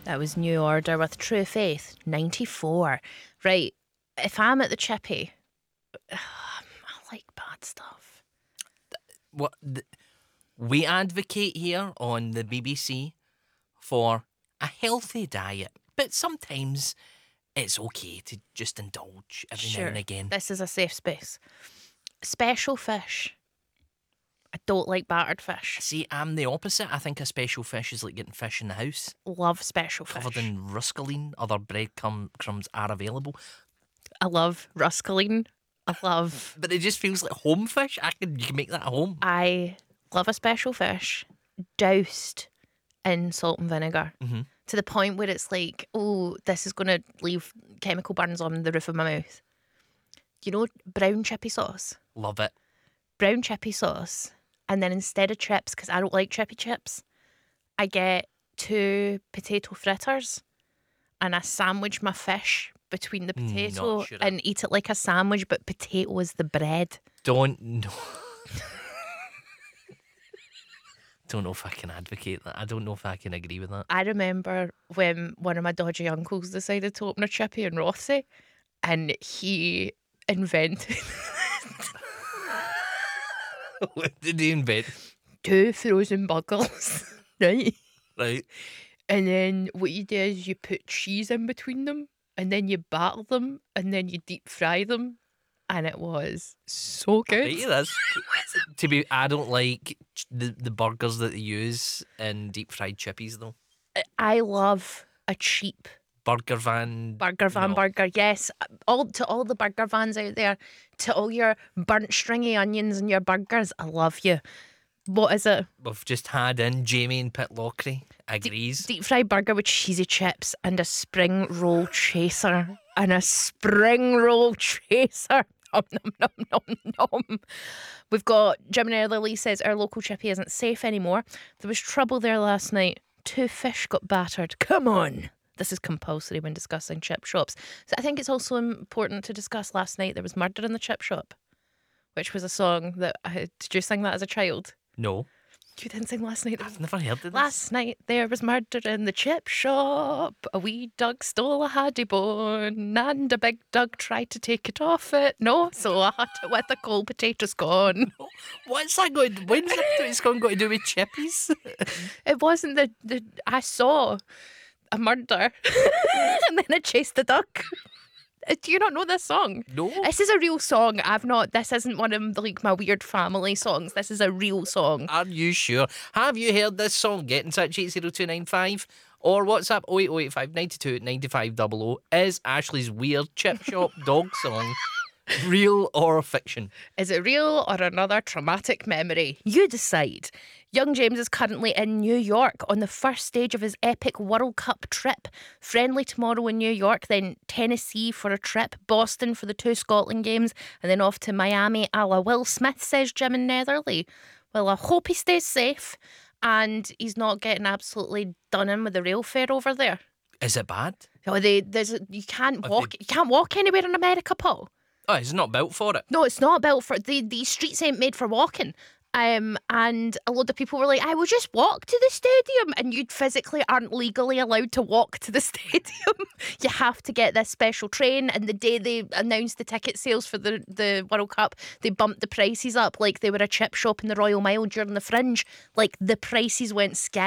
That was New Order with True Faith, 94. Right, if I'm at the Chippy, I like bad stuff. What we advocate here on the BBC for a healthy diet, but sometimes it's okay to just indulge every now and again. This is a safe space. Special fish. I don't like battered fish. See, I'm the opposite. I think a special fish is like getting fish in the house. Love special fish. Covered in ruscaline. Other breadcrumbs are available. I love ruscaline. I love... But it just feels like home fish. You can make that at home. I love a special fish doused in salt and vinegar. Mm-hmm. To the point where it's like, oh, this is going to leave chemical burns on the roof of my mouth. You know, brown chippy sauce? Love it. Brown chippy sauce. And then instead of chips, because I don't like chippy chips, I get 2 potato fritters and I sandwich my fish between the potato and eat it like a sandwich, but potato is the bread. Don't know if I can advocate that. I don't know if I can agree with that. I remember when one of my dodgy uncles decided to open a chippy in Rothsay and he invented... What did he invent? 2 frozen burgers, right? Right. And then what you do is you put cheese in between them and then you batter them and then you deep fry them. And it was so good. Right, I don't like the burgers that they use in deep fried chippies though. I love a cheap Burger van. Burger, yes. To all the burger vans out there, to all your burnt stringy onions in your burgers, I love you. What is it? We've just had in Jamie and Pitlochry agrees. Deep fried burger with cheesy chips and a spring roll chaser. And a spring roll chaser. Nom, nom, nom, nom, nom. We've got Jim and Lily says our local chippy isn't safe anymore. There was trouble there last night. 2 fish got battered. Come on. This is compulsory when discussing chip shops. So I think it's also important to discuss last night there was murder in the chip shop, which was a song that did you sing that as a child? No. You didn't sing last night? I've never heard of this. Last night there was murder in the chip shop. A wee dog stole a haddy bone and a big dog tried to take it off it. No, so I had it with a cold potato scone. What's that going to... When's that potato scone got to do with chippies? It wasn't the I saw a murder and then I chased the duck. Do you not know this song? No. This is a real song. This isn't one of like my weird family songs. This is a real song. Are you sure? Have you heard this song? Get in touch 80295 or WhatsApp 08085 92 95 00. Is Ashley's weird chip shop dog song real or fiction? Is it real or another traumatic memory? You decide. Young James is currently in New York on the first stage of his epic World Cup trip. Friendly tomorrow in New York, then Tennessee for a trip, Boston for the 2 Scotland games, and then off to Miami a la Will Smith, says Jim in Netherley. Well, I hope he stays safe and he's not getting absolutely done in with the rail fare over there. Is it bad? Oh, you can't walk. You can't walk anywhere in America, Paul. Oh, it's not built for it. No, it's not built for these streets ain't made for walking. And a lot of people were like, I will just walk to the stadium. And you physically aren't legally allowed to walk to the stadium. You have to get this special train. And the day they announced the ticket sales for the World Cup, they bumped the prices up like they were a chip shop in the Royal Mile during the Fringe. Like the prices went sky